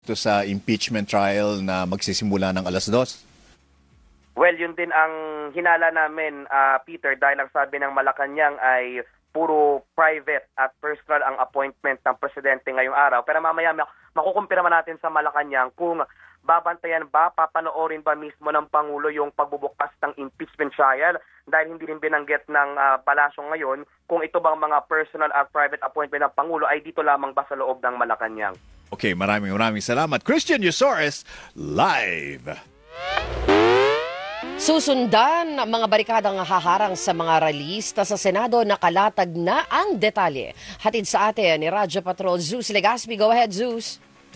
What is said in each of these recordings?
ito sa impeachment trial na magsisimula ng 2:00? Well, yun din ang hinala namin, Peter, dahil ang sabi ng Malacanang ay puro private at personal ang appointment ng presidente ngayong araw. Pero mamaya makukumpirma natin sa Malacanang kung babantayan ba, papanoorin ba mismo ng Pangulo yung pagbubukas ng impeachment trial dahil hindi rin binanggit ng palasyo ngayon kung ito bang mga personal at private appointment ng Pangulo ay dito lamang ba sa loob ng Malacanang. Okay, maraming salamat. Christian Yusores, live! Susundan ang mga barikadang haharang sa mga ralista sa Senado, nakalatag na ang detalye. Hatid sa atin ni Radyo Patrol Zeus Legaspi. Go ahead, Zeus.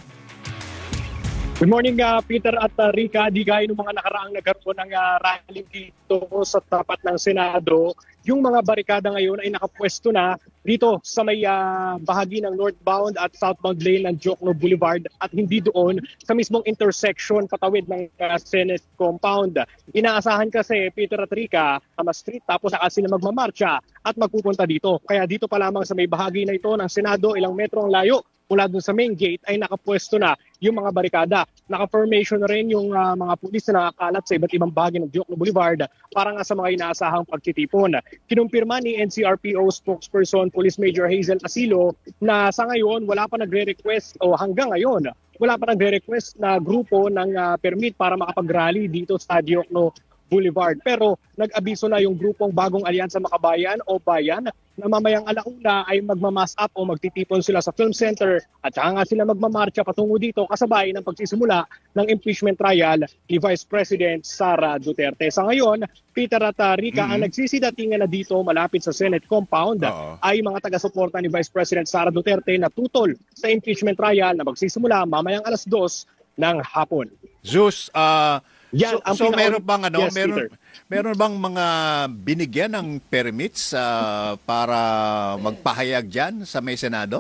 Good morning, Peter at Rica. Di gaya ng mga nakaraang nagkaroon ng rally dito sa tapat ng Senado, yung mga barikada ngayon ay nakapwesto na dito sa may bahagi ng northbound at southbound lane ng Diokno Boulevard at hindi doon sa mismong intersection patawid ng Senate compound. Inaasahan kasi, Peter at Rica, street tapos saka sila magmamarcha at magpupunta dito. Kaya dito pa lamang sa may bahagi na ito ng Senado, ilang metro ang layo mula dun sa main gate ay nakapwesto na yung mga barikada. Naka-formation na rin yung mga pulis na nakakalat sa iba't ibang bahagi ng Diokno Boulevard para nga sa mga inaasahang pagtitipon. Kinumpirma ni NCRPO spokesperson Police Major Hazel Asilo na sa ngayon wala pa nagre-request o hanggang ngayon wala pa nagre-request na grupo ng permit para makapag-rally dito sa Diokno Boulevard. Pero nag-abiso na yung grupong Bagong Alyansa Makabayan o Bayan na mamayang alauna ay magmamass up o magtitipon sila sa Film Center at saka nga sila magmamarcha patungo dito kasabay ng pagsisimula ng impeachment trial ni Vice President Sara Duterte. Sa ngayon, Peter at Rica, ang nagsisidatingan na dito malapit sa Senate compound ay mga taga-suporta ni Vice President Sara Duterte na tutol sa impeachment trial na magsisimula mamayang 2:00 ng hapon. Zeus, so meron bang Yes, meron bang mga binigyan ng permits para magpahayag diyan sa may Senado?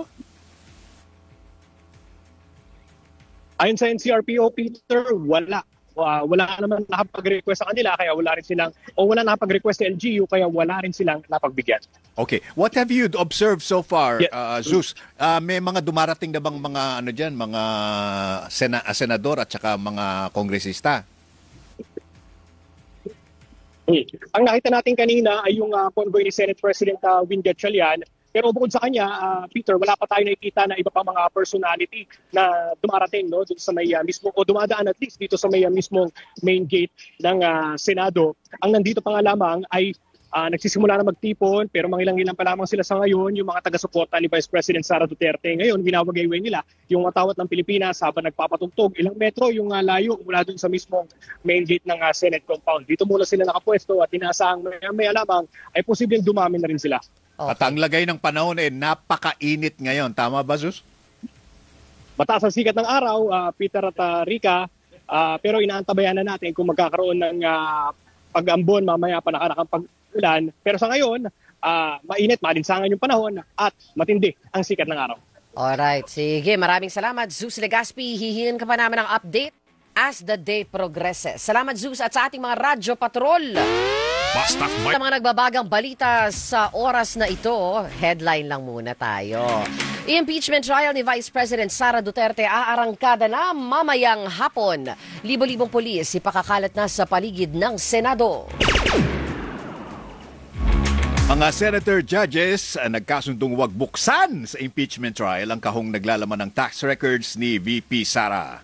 Ayon sa NCRPO, Peter, wala. Wala naman nakapag-request sa kanila kaya wala rin silang wala nakapag-request sa LGU kaya wala rin silang napagbigyan. Okay. What have you observed so far, Zeus? May mga dumarating na bang mga mga senador at saka mga kongresista? Ang nakita natin kanina ay yung convoy ni Senate President Win Gatchalian. Pero bukod sa kanya, Peter, wala pa tayo nakikita na iba pang mga personality na dumarating doon sa may mismo o dumadaan at least dito sa may mismong main gate ng Senado. Ang nandito pa nga lamang ay nagsisimula na magtipon pero mangilang-ilang pa lamang sila sa ngayon yung mga taga-suporta ni Vice President Sara Duterte. Ngayon, ginawagayway nila yung matawat ng Pilipinas habang nagpapatugtog. Ilang metro yung layo mula dun sa mismong main gate ng Senate compound. Dito muna sila nakapwesto at inaasahang maya lamang ay posibleng dumami na rin sila. Okay. At ang lagay ng panahon napakainit ngayon. Tama ba, Zeus? Mataas ang sikat ng araw, Peter at Rica, pero inaantabayan na natin kung magkakaroon ng pag-ambon mamaya panakarakang pag-ulan. Pero sa ngayon, mainit, malinsangan yung panahon at matindi ang sikat ng araw. Alright, sige. Maraming salamat, Zeus Legaspi. Hihingin ka pa namin ng update as the day progresses. Salamat, Zeus, at sa ating mga Radyo Patrol. Sa mga nagbabagang balita sa oras na ito, headline lang muna tayo. Impeachment trial ni Vice President Sara Duterte aarangkada na mamayang hapon. Libo-libong pulis ipakakalat na sa paligid ng Senado. Mga senator judges nagkasundong wag buksan sa impeachment trial ang kahong naglalaman ng tax records ni VP Sara.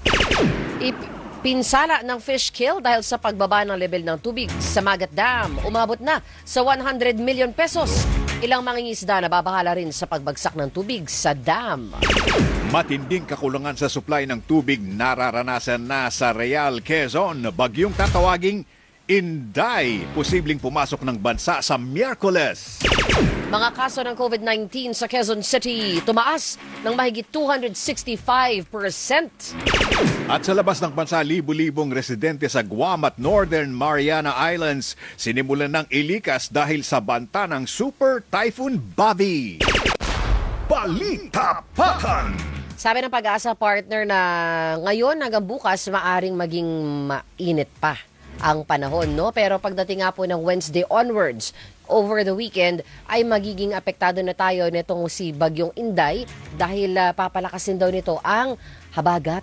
Pinsala ng fish kill dahil sa pagbaba ng level ng tubig sa Magat Dam. Umabot na sa 100 million pesos. Ilang mangingisda na babahala rin sa pagbagsak ng tubig sa dam. Matinding kakulangan sa supply ng tubig nararanasan na sa Real, Quezon. Bagyong tatawaging Inday, posibleng pumasok ng bansa sa Miyerkules. Mga kaso ng COVID-19 sa Quezon City tumaas ng mahigit 265%. At sa labas ng bansa, libu-libong residente sa Guam at Northern Mariana Islands sinimulan ng ilikas dahil sa banta ng Super Typhoon Bavi. Balita Pakan! Sabi ng Pag-asa partner na ngayon hanggang bukas maaring maging mainit pa ang panahon, no? Pero pagdating nga po ng Wednesday onwards, over the weekend, ay magiging apektado na tayo nitong si Bagyong Inday dahil papalakasin daw nito ang habagat